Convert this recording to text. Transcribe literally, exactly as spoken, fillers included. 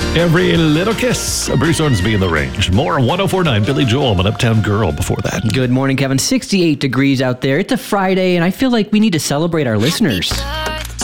Every Little Kiss. Bruce Ormsby in the Range. More one oh four point nine Billy Joel and Uptown Girl before that. Good morning, Kevin. sixty-eight degrees out there. It's a Friday, and I feel like we need to celebrate our listeners.